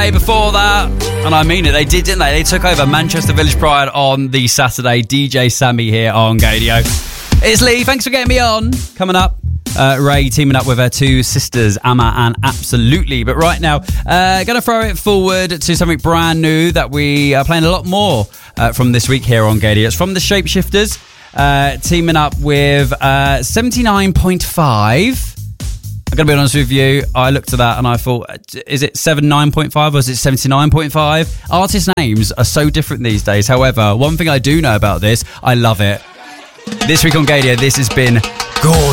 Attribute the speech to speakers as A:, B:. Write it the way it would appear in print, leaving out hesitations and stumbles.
A: Saturday before that. And I mean it, they did, didn't they? They took over Manchester Village Pride on the Saturday. DJ Sammy here on Gadio. It's Lee, thanks for getting me on. Coming up, Ray teaming up with her two sisters, Amma and Absolutely. But right now, going to throw it forward to something brand new that we are playing a lot more from this week here on Gadio. It's from the Shapeshifters, teaming up with 79.5. I'm going to be honest with you, I looked at that and I thought, is it 79.5 or is it 79.5? Artist names are so different these days. However, one thing I do know about this, I love it. This week on Gadio, this has been gorgeous.